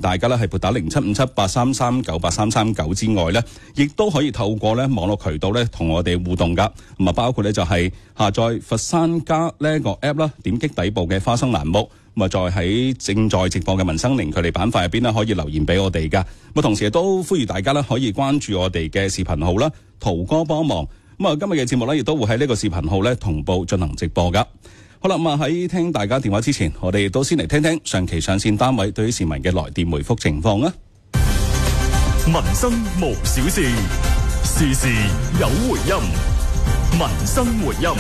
大家咧係撥打075783398339之外咧，亦都可以透過咧網絡渠道咧同我哋互動噶。咁啊，包括咧就係下載佛山家呢個 app 啦，點擊底部嘅花生欄目，咁啊再喺正在直播嘅民生零距離板塊入邊咧可以留言俾我哋噶。咁同時亦都呼籲大家咧可以關注我哋嘅視頻號啦，陶哥幫忙。咁啊，今日嘅節目咧亦都會喺呢個視頻號咧同步進行直播噶。好啦，咁啊喺聽大家電話之前，我哋亦都先嚟聽聽上期上線單位對於市民嘅來電回覆情況啦。 民生無小事，事事有回音。民生回音。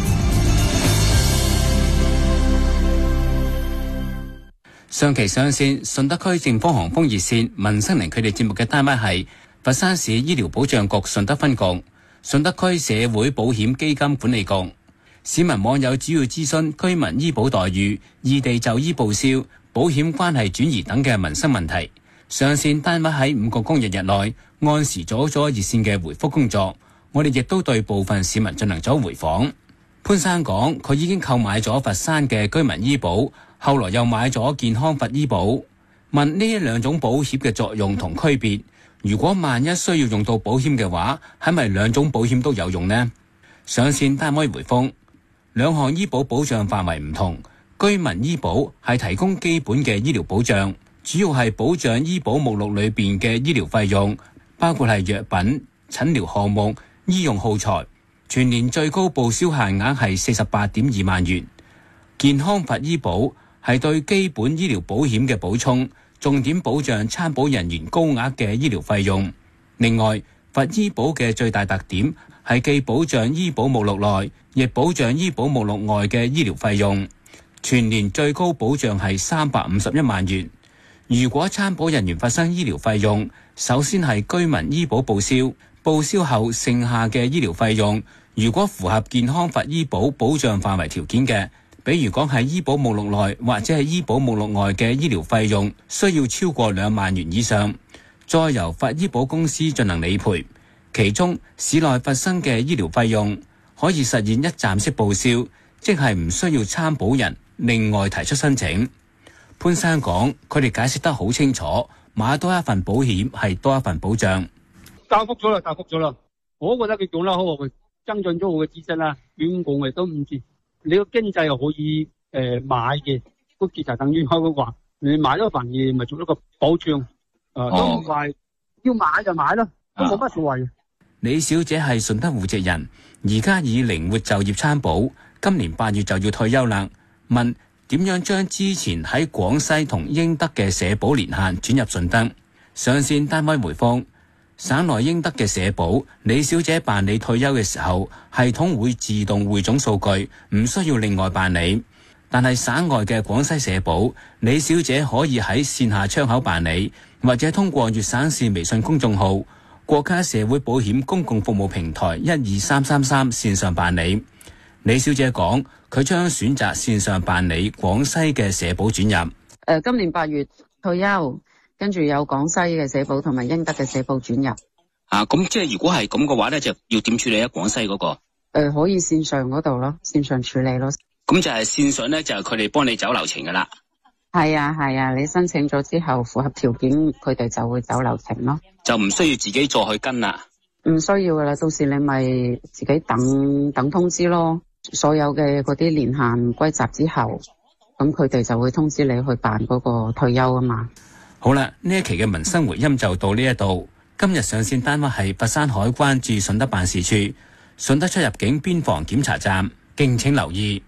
上期上線順德區政府航風熱線民生零距離節目嘅單位係佛山市醫療保障局順德分局、順德區社會保險基金管理局。市民網友主要諮詢居民醫保待遇、異地就醫報銷、保險關係轉移等嘅民生問題。上線單位喺5個工日內按時做咗熱線嘅回覆工作。我哋亦都對部分市民進行咗回訪。潘生講佢已經購買咗佛山嘅居民醫保，後來又買咗健康佛醫保。問呢兩種保險嘅作用同區別，如果萬一需要用到保險嘅話，係咪兩種保險都有用呢？上線單位回覆，兩項醫保保障範圍唔同。居民醫保係提供基本嘅醫療保障，主要係保障醫保目錄裏邊嘅醫療費用，包括係藥品、診療項目、醫用耗材，全年最高報銷限額係48.2萬元。健康佛醫保係對基本醫療保險嘅補充，重點保障參保人員高額嘅醫療費用。另外，佛醫保嘅最大特點係既保障醫保目錄內，亦保障醫保目錄外嘅醫療費用。全年最高保障係351萬元。如果參保人員發生醫療費用，首先係居民醫保報銷，報銷後剩下嘅醫療費用，如果符合健康佛醫保保障範圍條件嘅，比如講係醫保目錄內或者係醫保目錄外嘅醫療費用需要超過2萬元以上，再由佛醫保公司進行理賠。其中市內發生嘅醫療費用可以實現一站式報銷，即係唔需要參保人另外提出申請。潘生講佢哋解釋得好清楚，買多一份保險係多一份保障。 答覆咗啦，我覺得佢講得好，佢增進咗我嘅知識啦。點講我都唔知。你個經濟又可以買嘅，個其實等於開個話，你買咗份嘢咪做一個保障，都唔係要買就買咯，都冇乜所謂。 李小姐係順德戶籍人，而家以靈活就業參保，今年8月就要退休啦。問點樣將之前喺廣西同英德嘅社保年限轉入順德？上線單位回覆，省內英德嘅社保，李小姐辦理退休嘅時候，系統會自動匯總數據，唔需要另外辦理。但係省外嘅廣西社保，李小姐可以喺線下窗口辦理，或者通過粵省市微信公眾號、國家社會保險公共服務平台12333線上辦理。李小姐講，佢將選擇線上辦理廣西嘅社保轉入。 今年8月退休，跟住有廣西嘅社保同埋英德嘅社保轉入。 咁即係如果係咁嘅話咧，就要點處理啊？廣西嗰個？ 可以線上嗰度咯，線上處理咯。 咁就係線上咧，就係佢哋幫你走流程噶啦。 係啊，你申請咗之後符合條件，佢哋就會走流程咯。 就唔需要自己再去跟啦。 唔需要噶啦，到時你咪自己等通知咯。所有嘅嗰啲年限歸集之後，咁佢哋就會通知你去辦嗰個退休啊嘛。 好啦，呢一期嘅民生回音就到呢一度。今日上線單位係佛山海關駐順德辦事處、順德出入境邊防檢查站，敬請留意。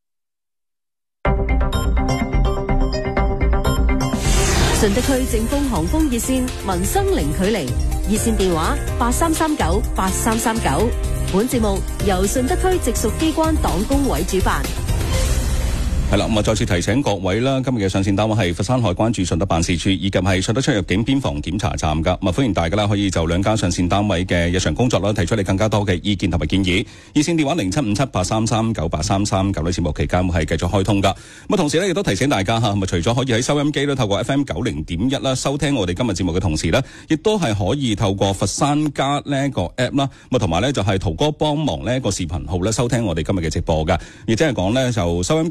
順德區政府航空熱線民生零距離熱線電話83398339。本節目由順德區直屬機關黨工委主辦。 係啦，咁啊，再次提醒各位啦，今日嘅上線單位係佛山海關駐順德辦事處，以及係順德出入境邊防檢查站噶。咁啊，歡迎大家啦，可以就兩間上線單位嘅日常工作啦，提出你更加多嘅意見同埋建議。熱線電話075783398339，呢節目期間會係繼續開通噶。咁啊，同時咧亦都提醒大家吓，咁啊，除咗可以喺收音機咧透過 FM90.1啦收聽我哋今日節目嘅同時咧，亦都係可以透過佛山家呢個 app 啦，咁啊同埋咧就係陶哥幫忙呢個視頻號咧收聽我哋今日嘅直播噶。亦即係講咧就收音機同埋網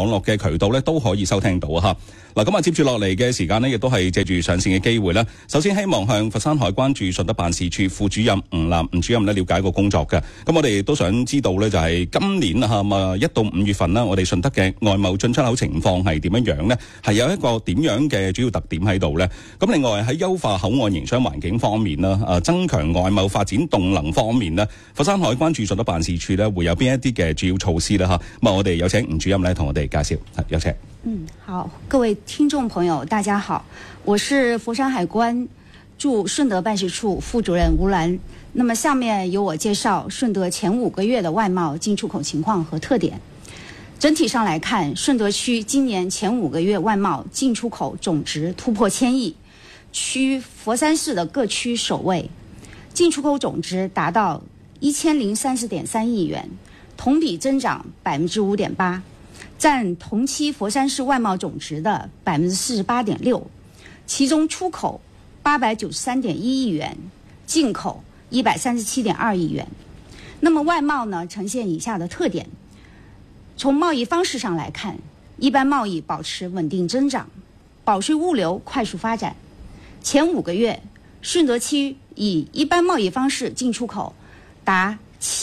網絡嘅渠道咧都可以收聽到啊！嗱，咁接住落嚟嘅時間呢，亦都係借住上線嘅機會咧，首先希望向佛山海關駐順德辦事處副主任吳南吳主任咧了解個工作嘅。咁我哋都想知道咧，就係今年1到5月份啦，我哋順德嘅外貿進出口情況係點樣樣呢？係有一個點樣嘅主要特點喺度呢？咁另外喺優化口岸營商環境方面啦，增強外貿發展動能方面呢，佛山海關駐順德辦事處咧會有邊一啲嘅主要措施呢？咁我哋有請吳主任咧同我哋介紹，有請。 好，各位聽眾朋友，大家好，我是佛山海關駐順德辦事處副主任吳蘭。那麼下面由我介紹順德前5個月的外貿進出口情況和特點。整體上來看，順德區今年前5個月外貿進出口總值突破1000億，居佛山市的各區首位，進出口總值達到1030.3億元，同比增長5.8%。佔同期佛山市外貿總值的48.6%，其中出口893.1億元，進口137.2億元。那麼外貿呢，呈現以下的特點：從貿易方式上來看，一般貿易保持穩定增長，保稅物流快速發展。前5個月，順德區以一般貿易方式進出口達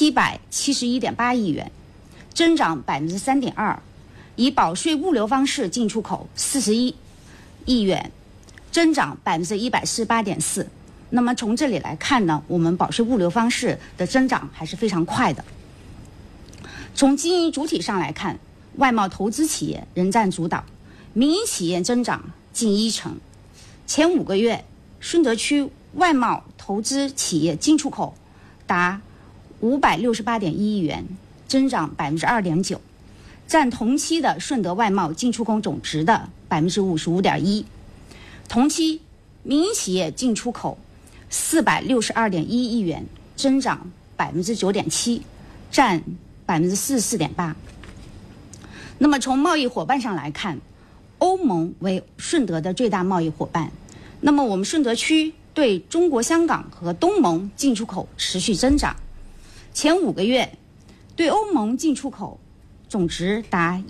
771.8億元，增長3.2%。以保稅物流方式進出口41億元，增長148.4%。那麼從這裡來看呢，我們保稅物流方式的增長還是非常快的。從經營主體上來看，外貿投資企業仍佔主導，民營企業增長近10%。前5個月，順德區外貿投資企業進出口達568.1億元，增長2.9%。佔同期的順德外貿進出口總值的55.1%，同期民營企業進出口462.1億元，增長9.7%，佔44.8%。那麼從貿易夥伴上來看，歐盟為順德的最大貿易夥伴。那麼我們順德區對中國香港和東盟進出口持續增長，前5個月對歐盟進出口總值達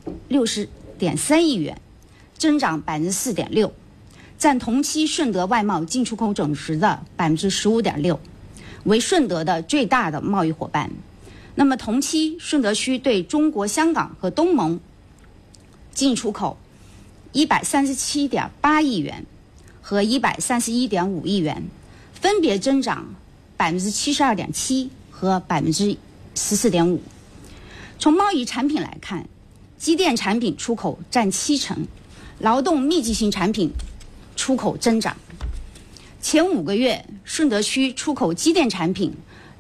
160.3億元，增長4.6%，佔同期順德外貿進出口總值的15.6%，為順德的最大的貿易夥伴。那麼同期順德區對中國香港和東盟進出口137.8億元和131.5億元，分別增長72.7%和14.5%。從貿易產品來看，機電產品出口佔70%，勞動密集型產品出口增長。前5個月，順德區出口機電產品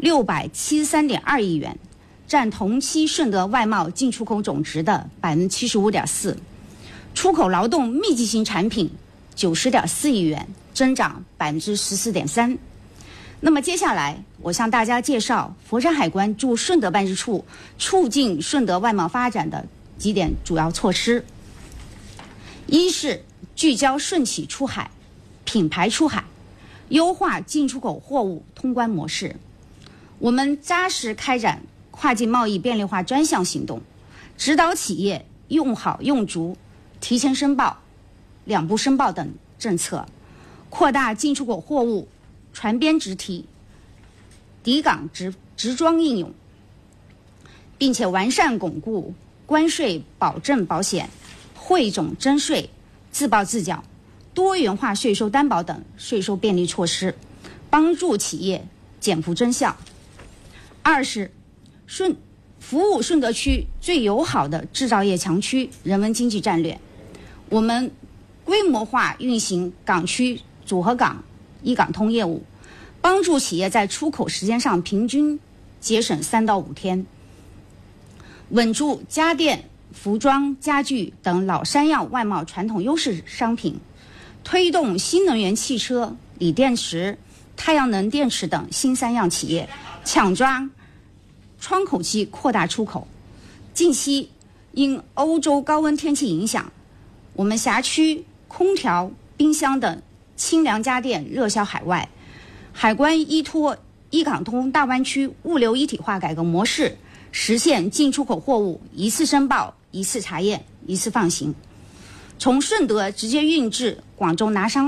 673.2億元，佔同期順德外貿進出口總值的75.4%。出口勞動密集型產品90.4億元，增長14.3%。那麼接下來，我向大家介紹佛山海關駐順德辦事處促進順德外貿發展的幾點主要措施。一是聚焦順企出海、品牌出海，優化進出口貨物通關模式。我們扎實開展跨境貿易便利化專項行動，指導企業用好用足、提前申報、兩步申報等政策，擴大進出口貨物船邊直提、抵港直裝應用，並且完善鞏固關稅保證保險、匯總徵稅、自報自繳、多元化稅收擔保等稅收便利措施，幫助企業減負增效。二是服務順德區最友好的製造業強區人文經濟戰略，我們規模化運行港區組合港一港通業務，幫助企業在出口時間上平均節省3到5天，穩住家電、服裝、家具等老三樣外貿傳統優勢商品，推動新能源汽車、鋰電池、太陽能電池等新三樣企業搶抓窗口期擴大出口。近期因歐洲高溫天氣影響，我們轄區空調、冰箱等清涼家電熱銷海外，海關依托一港通大灣區物流一體化改革模式，實現進出口貨物一次申報、 一次查验，一次放行。从顺德直接运至广州拿商